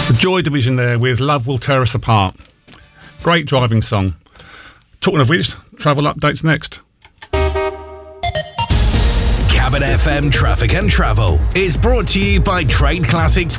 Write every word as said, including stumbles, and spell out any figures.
The Joy Division there with Love Will Tear Us Apart. Great driving song. Talking of which, travel updates next. Cabin F M Traffic and Travel is brought to you by Trade Classics